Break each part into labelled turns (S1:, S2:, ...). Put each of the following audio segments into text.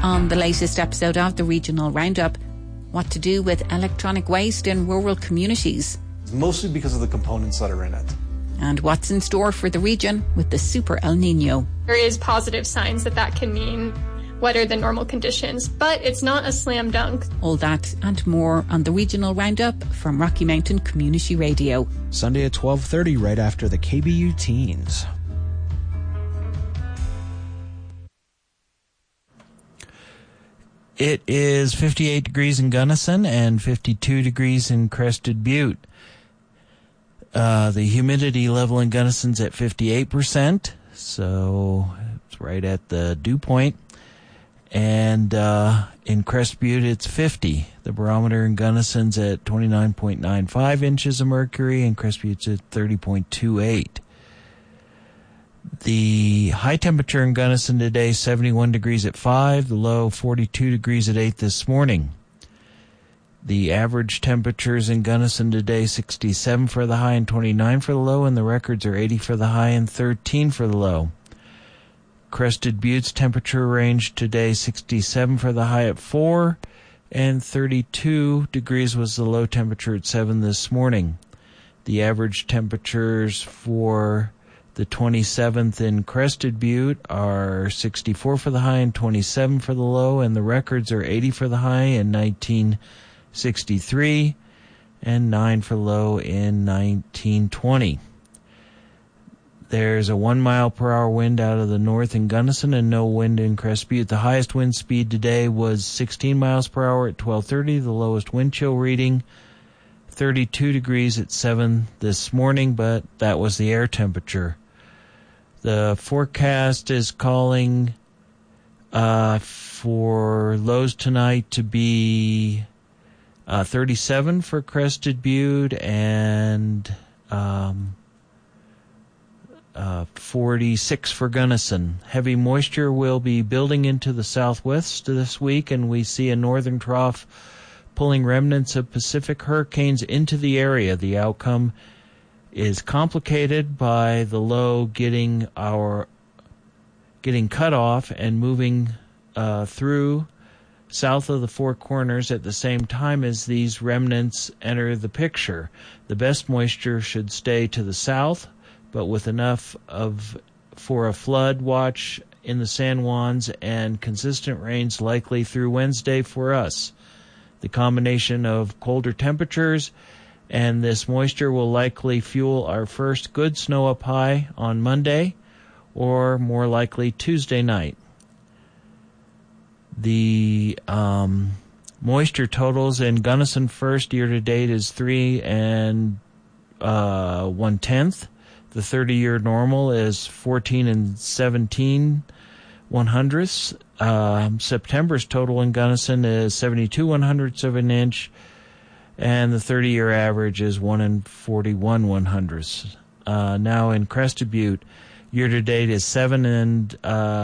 S1: On the latest episode of the Regional Roundup, what to do with electronic waste in rural communities.
S2: Mostly because of the components that are in it.
S1: And what's in store for the region with the Super El Nino.
S3: There is positive signs that can mean wetter than normal conditions, but it's not a slam dunk.
S1: All that and more on the Regional Roundup from Rocky Mountain Community Radio.
S4: Sunday at 12:30, right after the KBU Teens. It is 58 degrees in Gunnison and 52 degrees in Crested Butte. The humidity level in Gunnison's at 58%, so it's right at the dew point. And in Crested Butte, it's 50. The barometer in Gunnison's at 29.95 inches of mercury, and Crested Butte's at 30.28. The high temperature in Gunnison today, 71 degrees at 5. The low, 42 degrees at 8 this morning. The average temperatures in Gunnison today, 67 for the high and 29 for the low, and the records are 80 for the high and 13 for the low. Crested Butte's temperature range today, 67 for the high at 4, and 32 degrees was the low temperature at 7 this morning. The average temperatures for the 27th in Crested Butte are 64 for the high and 27 for the low, and the records are 80 for the high and 1963, and 9 for the low in 1920. There's a 1 mile per hour wind out of the north in Gunnison and no wind in Crested Butte. The highest wind speed today was 16 miles per hour at 12:30. The lowest wind chill reading, 32 degrees at 7 this morning, but that was the air temperature. The forecast is calling for lows tonight to be 37 for Crested Butte and 46 for Gunnison. Heavy moisture will be building into the southwest this week, and we see a northern trough pulling remnants of Pacific hurricanes into the area. The outcome is complicated by the low getting cut off and moving through south of the Four Corners at the same time as these remnants enter the picture. The best moisture should stay to the south, but with enough for a flood watch in the San Juans and consistent rains likely through Wednesday for us. The combination of colder temperatures and this moisture will likely fuel our first good snow up high on Monday, or more likely Tuesday night. The moisture totals in Gunnison first year to date is 3 and 1/10. The 30-year normal is 14 and 17/100ths. September's total in Gunnison is 72 100ths of an inch, and the 30-year average is 1 and 41 100ths. Now in Crested Butte, year to date is 7 and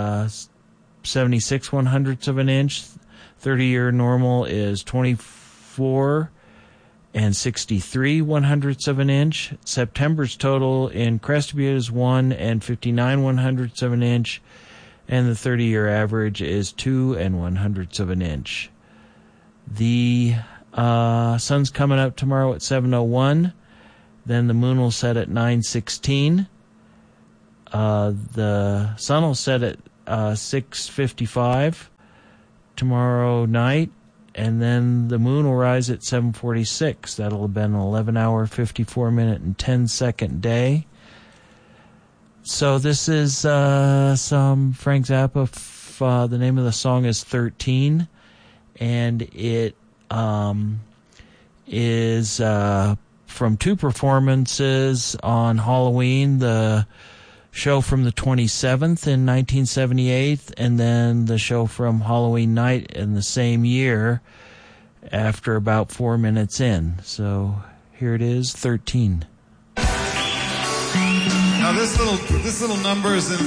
S4: 76 100ths of an inch. 30-year normal is 24 and 63 100ths of an inch. September's total in Crested Butte is 1 and 59 100ths of an inch, and the 30-year average is 2 and 100ths of an inch. The sun's coming up tomorrow at 7:01. Then the moon will set at 9:16. The sun will set at 6:55 tomorrow night, and then the moon will rise at 7:46. That'll have been an 11-hour, 54-minute, and 10-second day. So this is some Frank Zappa. The name of the song is 13, and it is from two performances on Halloween, the show from the 27th in 1978, and then the show from Halloween night in the same year after about 4 minutes in. So here it is, 13.
S5: Now this little number is in